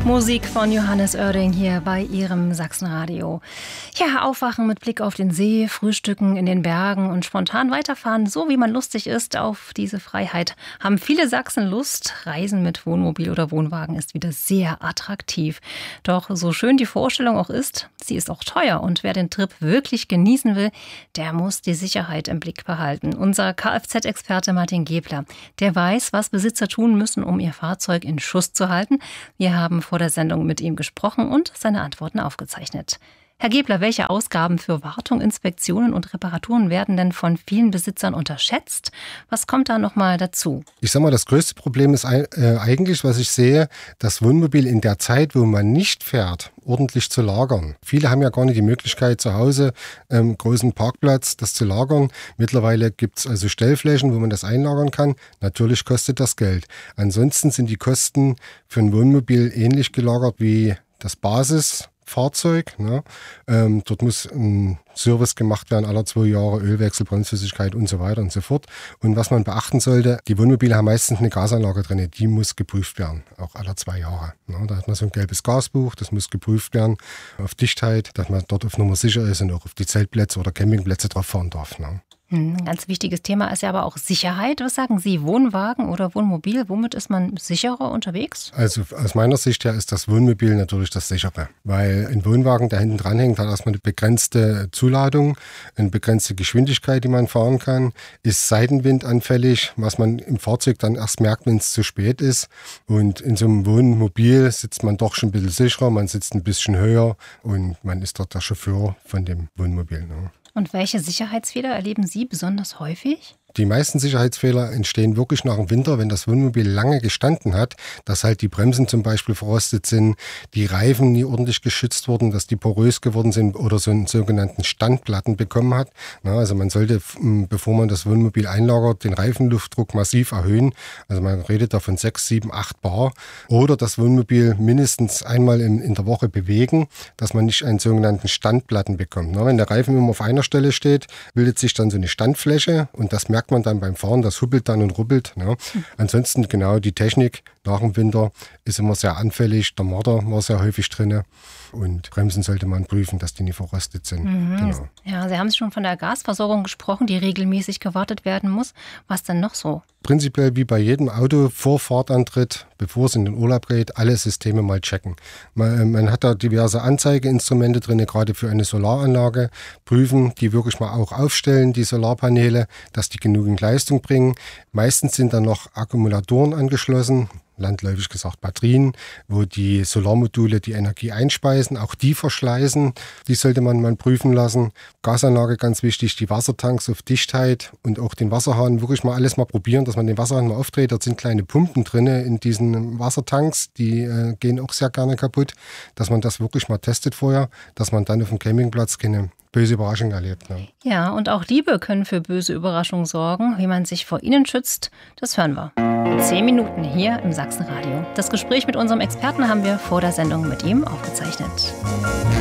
Musik von Johannes Oerding hier bei Ihrem Sachsenradio. Ja, aufwachen mit Blick auf den See, frühstücken in den Bergen und spontan weiterfahren, so wie man lustig ist. Auf diese Freiheit haben viele Sachsen Lust. Reisen mit Wohnmobil oder Wohnwagen ist wieder sehr attraktiv. Doch so schön die Vorstellung auch ist, sie ist auch teuer. Und wer den Trip wirklich genießen will, der muss die Sicherheit im Blick behalten. Unser Kfz-Experte Martin Gebler, der weiß, was Besitzer tun müssen, um ihr Fahrzeug in Schuss zu halten. Wir haben vor der Sendung mit ihm gesprochen und seine Antworten aufgezeichnet. Herr Gebler, welche Ausgaben für Wartung, Inspektionen und Reparaturen werden denn von vielen Besitzern unterschätzt? Was kommt da nochmal dazu? Ich sag mal, das größte Problem ist eigentlich, was ich sehe, das Wohnmobil in der Zeit, wo man nicht fährt, ordentlich zu lagern. Viele haben ja gar nicht die Möglichkeit, zu Hause großen Parkplatz das zu lagern. Mittlerweile gibt es also Stellflächen, wo man das einlagern kann. Natürlich kostet das Geld. Ansonsten sind die Kosten für ein Wohnmobil ähnlich gelagert wie das Basisfahrzeug. Ne? Dort muss ein Service gemacht werden, alle 2 Jahre, Ölwechsel, Bremsflüssigkeit und so weiter und so fort. Und was man beachten sollte, die Wohnmobile haben meistens eine Gasanlage drin, die muss geprüft werden, auch alle 2 Jahre. Ne? Da hat man so ein gelbes Gasbuch, das muss geprüft werden auf Dichtheit, dass man dort auf Nummer sicher ist und auch auf die Zeltplätze oder Campingplätze drauf fahren darf. Ne? Ein ganz wichtiges Thema ist ja aber auch Sicherheit. Was sagen Sie, Wohnwagen oder Wohnmobil? Womit ist man sicherer unterwegs? Also aus meiner Sicht her ist das Wohnmobil natürlich das sichere. Weil ein Wohnwagen, der hinten dran hängt, hat erstmal eine begrenzte Zuladung, eine begrenzte Geschwindigkeit, die man fahren kann, ist seitenwindanfällig, was man im Fahrzeug dann erst merkt, wenn es zu spät ist. Und in so einem Wohnmobil sitzt man doch schon ein bisschen sicherer, man sitzt ein bisschen höher und man ist dort der Chauffeur von dem Wohnmobil. Ne? Und welche Sicherheitsfehler erleben Sie besonders häufig? Die meisten Sicherheitsfehler entstehen wirklich nach dem Winter, wenn das Wohnmobil lange gestanden hat, dass halt die Bremsen zum Beispiel verrostet sind, die Reifen nie ordentlich geschützt wurden, dass die porös geworden sind oder so einen sogenannten Standplatten bekommen hat. Also man sollte, bevor man das Wohnmobil einlagert, den Reifenluftdruck massiv erhöhen. Also man redet da von 6, 7, 8 Bar. Oder das Wohnmobil mindestens einmal in der Woche bewegen, dass man nicht einen sogenannten Standplatten bekommt. Wenn der Reifen immer auf einer Stelle steht, bildet sich dann so eine Standfläche und das merkt man dann beim Fahren, das hubbelt dann und rubbelt. Ne? Ansonsten genau die Technik nach dem Winter ist immer sehr anfällig. Der Marder war sehr häufig drin und Bremsen sollte man prüfen, dass die nicht verrostet sind. Genau. Ja, Sie haben schon von der Gasversorgung gesprochen, die regelmäßig gewartet werden muss. Was denn noch so? Prinzipiell wie bei jedem Auto vor Fahrtantritt, bevor es in den Urlaub geht, alle Systeme mal checken. Man hat da diverse Anzeigeinstrumente drin, gerade für eine Solaranlage. Prüfen, die wirklich mal auch aufstellen, die Solarpaneele, dass die genügend Leistung bringen. Meistens sind dann noch Akkumulatoren angeschlossen, landläufig gesagt Batterien, wo die Solarmodule die Energie einspeisen, auch die verschleißen. Die sollte man mal prüfen lassen. Gasanlage ganz wichtig, die Wassertanks auf Dichtheit und auch den Wasserhahn wirklich mal alles mal probieren, dass man den Wasserhahn mal aufdreht. Da sind kleine Pumpen drin in diesen Wassertanks, die gehen auch sehr gerne kaputt. Dass man das wirklich mal testet vorher, dass man dann auf dem Campingplatz keine böse Überraschung erlebt. Ne? Ja, und auch Liebe können für böse Überraschungen sorgen. Wie man sich vor ihnen schützt, das hören wir in 10 Minuten hier im Sachsenradio. Das Gespräch mit unserem Experten haben wir vor der Sendung mit ihm aufgezeichnet.